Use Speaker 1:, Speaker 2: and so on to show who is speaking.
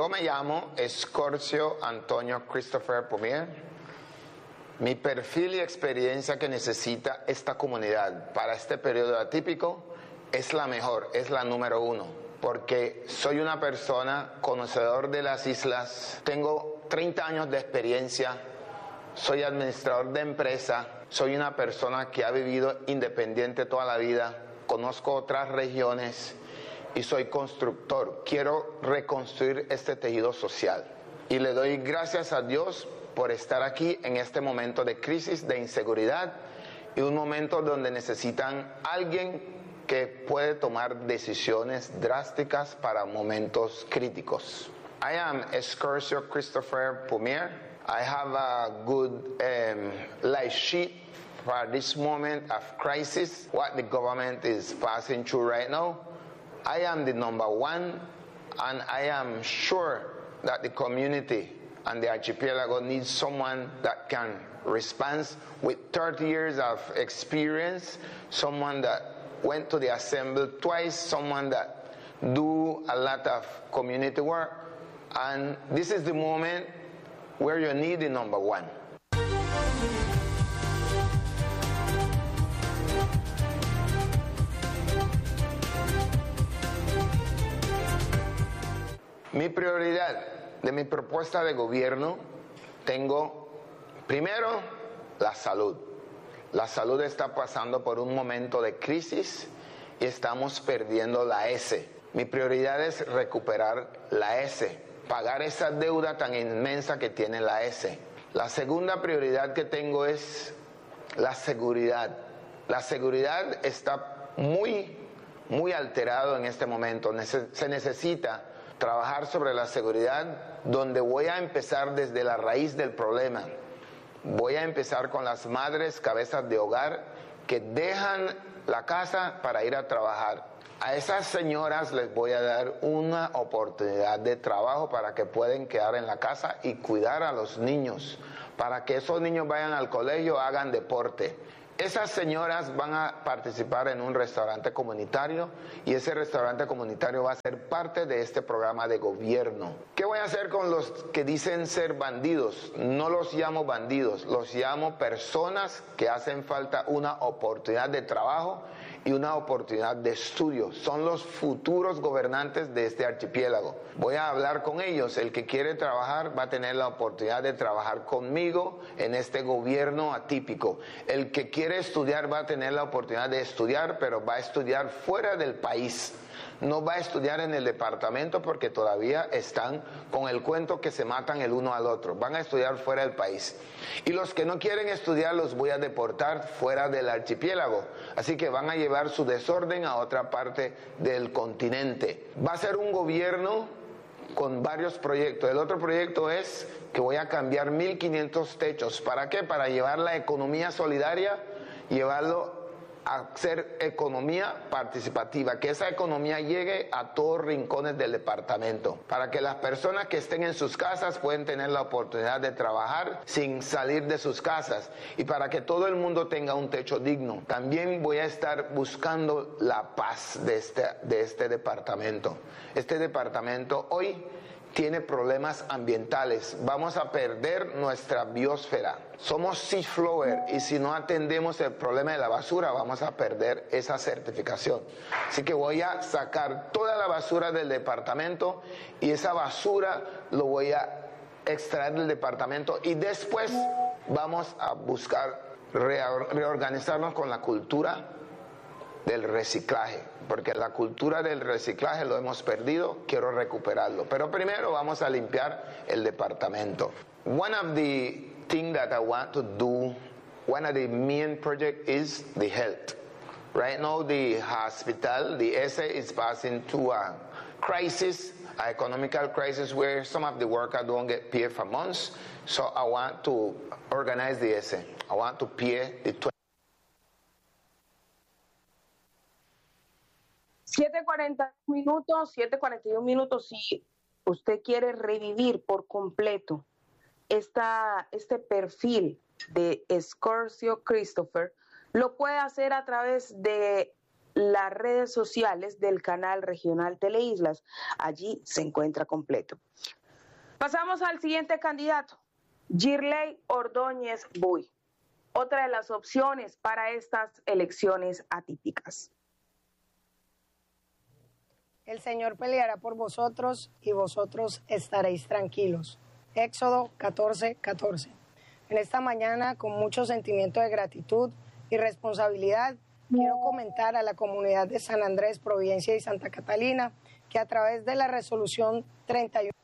Speaker 1: Yo me llamo Escorcio Antonio Christopher Pumier. Mi perfil y experiencia que necesita esta comunidad para este periodo atípico es la mejor, es la número uno, porque soy una persona conocedor de las islas, tengo 30 años de experiencia, soy administrador de empresa, soy una persona que ha vivido independiente toda la vida, conozco otras regiones y soy constructor. Quiero reconstruir este tejido social y le doy gracias a Dios por estar aquí en este momento de crisis, de inseguridad y un momento donde necesitan alguien que puede tomar decisiones drásticas para momentos críticos. I am Escorcio Christopher Pumier. I have a good life sheet for this moment of crisis, what the government is passing through right now. I am the number one, and I am sure that the community and the archipelago needs someone that can respond with 30 years of experience, someone that went to the assembly twice, someone that do a lot of community work, and this is the moment where you need the number one. Mi prioridad de mi propuesta de gobierno, tengo primero la salud. La salud está pasando por un momento de crisis y estamos perdiendo la S. Mi prioridad es recuperar la S, pagar esa deuda tan inmensa que tiene la S. La segunda prioridad que tengo es la seguridad. La seguridad está muy alterado en este momento. Se necesita trabajar sobre la seguridad, donde voy a empezar desde la raíz del problema. Voy a empezar con las madres cabezas de hogar que dejan la casa para ir a trabajar. A esas señoras les voy a dar una oportunidad de trabajo para que puedan quedar en la casa y cuidar a los niños, para que esos niños vayan al colegio, hagan deporte. Esas señoras van a participar en un restaurante comunitario y ese restaurante comunitario va a ser parte de este programa de gobierno. ¿Qué voy a hacer con los que dicen ser bandidos? No los llamo bandidos, los llamo personas que hacen falta una oportunidad de trabajo y una oportunidad de estudio. Son los futuros gobernantes de este archipiélago. Voy a hablar con ellos. El que quiere trabajar va a tener la oportunidad de trabajar conmigo en este gobierno atípico. El que quiere estudiar va a tener la oportunidad de estudiar, pero va a estudiar fuera del país. No va a estudiar en el departamento porque todavía están con el cuento que se matan el uno al otro. Van a estudiar fuera del país. Y los que no quieren estudiar los voy a deportar fuera del archipiélago. Así que van a llevar su desorden a otra parte del continente. Va a ser un gobierno con varios proyectos. El otro proyecto es que voy a cambiar 1.500 techos. ¿Para qué? Para llevar la economía solidaria, llevarlo a ser economía participativa, que esa economía llegue a todos rincones del departamento, para que las personas que estén en sus casas puedan tener la oportunidad de trabajar sin salir de sus casas y para que todo el mundo tenga un techo digno. También voy a estar buscando la paz de este departamento. Este departamento hoy tiene problemas ambientales. Vamos a perder nuestra biosfera. Somos seaflower y si no atendemos el problema de la basura vamos a perder esa certificación. Así que voy a sacar toda la basura del departamento y esa basura lo voy a extraer del departamento y después vamos a buscar reorganizarnos con la cultura del reciclaje, porque la cultura del reciclaje lo hemos perdido, quiero recuperarlo. Pero primero vamos a limpiar el departamento. One of the things that I want to do, one of the main project is the health. Right now the hospital, the ESE is passing through a crisis, an economical crisis where some of the workers don't get paid for months. So I want to organize the ESE. I want to pay the
Speaker 2: 7:41 minutos, si usted quiere revivir por completo este perfil de Escorcio Christopher, lo puede hacer a través de las redes sociales del canal regional Teleislas. Allí se encuentra completo. Pasamos al siguiente candidato, Girley Ordóñez Buy, otra de las opciones para estas elecciones atípicas.
Speaker 3: El Señor peleará por vosotros y vosotros estaréis tranquilos. Éxodo 14:14. En esta mañana, con mucho sentimiento de gratitud y responsabilidad, quiero comentar a la comunidad de San Andrés, Providencia y Santa Catalina que a través de la resolución 31